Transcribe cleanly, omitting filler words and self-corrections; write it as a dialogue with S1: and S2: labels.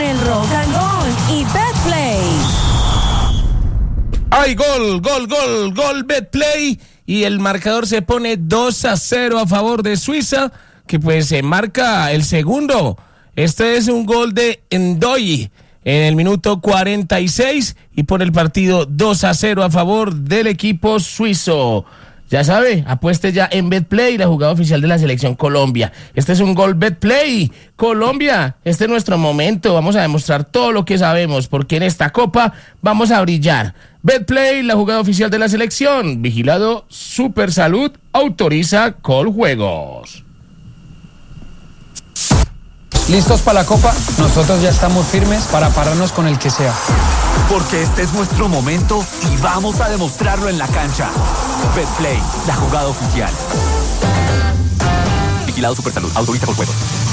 S1: el Rock and Roll y Betplay.
S2: ¡Ay, gol, Betplay! Y el marcador se pone 2-0 a favor de Suiza, que pues se marca el segundo. Este es un gol de Ndoye en el minuto 46 y pone el partido 2-0 a favor del equipo suizo. Ya sabe, apueste ya en Betplay, la jugada oficial de la Selección Colombia. Este es un gol Betplay. Colombia, este es nuestro momento. Vamos a demostrar todo lo que sabemos, porque en esta copa vamos a brillar. Betplay, la jugada oficial de la selección. Vigilado Supersalud, autoriza Coljuegos.
S3: ¿Listos para la copa? Nosotros ya estamos firmes para pararnos con el que sea.
S4: Porque este es nuestro momento y vamos a demostrarlo en la cancha. Betplay, la jugada oficial. Vigilado Supersalud, autoriza Coljuegos.